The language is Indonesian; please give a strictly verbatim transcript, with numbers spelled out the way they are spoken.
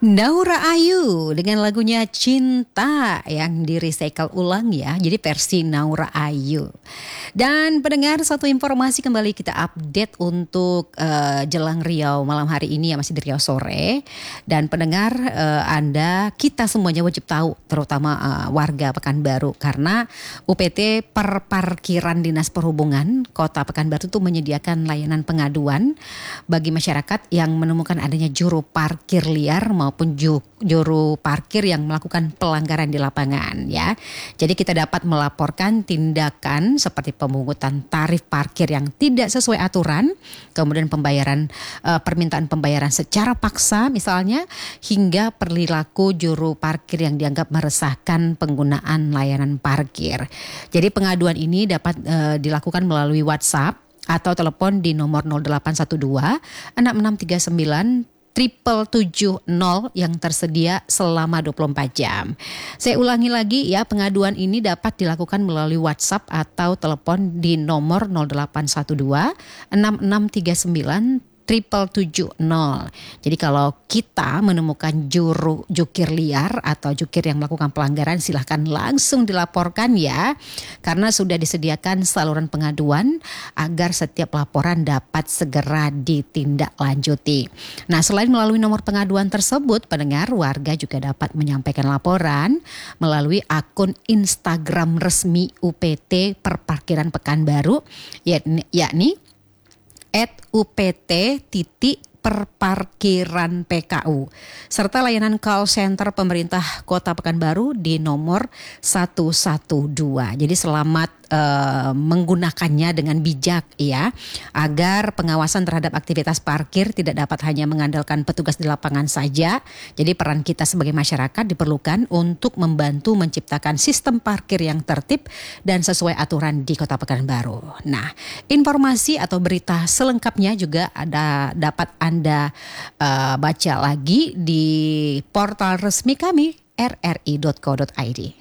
Naura Ayu dengan lagunya Cinta yang di recycle ulang ya. Jadi versi Naura Ayu. Dan pendengar, satu informasi kembali kita update untuk uh, Jelang Riau malam hari ini ya, masih di Riau sore. Dan pendengar, uh, Anda, kita semuanya wajib tahu, terutama uh, warga Pekanbaru, karena U P T Perparkiran Dinas Perhubungan Kota Pekanbaru itu menyediakan layanan pengaduan bagi masyarakat yang menemukan adanya juru parkir liar maupun ju, juru parkir yang melakukan pelanggaran di lapangan ya. Jadi kita dapat melaporkan tindakan seperti pemungutan tarif parkir yang tidak sesuai aturan, kemudian pembayaran uh, permintaan pembayaran secara paksa misalnya, hingga perilaku juru parkir yang dianggap meresahkan penggunaan layanan parkir. Jadi pengaduan ini dapat uh, dilakukan melalui WhatsApp atau telepon di nomor nol delapan satu dua enam enam tiga sembilan triple tujuh nol yang tersedia selama dua puluh empat jam. Saya ulangi lagi ya, pengaduan ini dapat dilakukan melalui WhatsApp atau telepon di nomor nol delapan satu dua enam enam tiga sembilan triple tujuh nol. Jadi kalau kita menemukan juru jukir liar atau jukir yang melakukan pelanggaran, silahkan langsung dilaporkan ya, karena sudah disediakan saluran pengaduan agar setiap laporan dapat segera ditindaklanjuti. Nah, selain melalui nomor pengaduan tersebut, pendengar, warga juga dapat menyampaikan laporan melalui akun Instagram resmi U P T Perparkiran Pekanbaru, yakni, yakni at upt titik perparkiran P K U, serta layanan call center pemerintah Kota Pekanbaru di nomor satu satu dua. Jadi selamat uh, menggunakannya dengan bijak ya, agar pengawasan terhadap aktivitas parkir tidak dapat hanya mengandalkan petugas di lapangan saja. Jadi peran kita sebagai masyarakat diperlukan untuk membantu menciptakan sistem parkir yang tertib dan sesuai aturan di Kota Pekanbaru. Nah, informasi atau berita selengkapnya juga ada dapat Anda uh, baca lagi di portal resmi kami r r i dot co dot i d.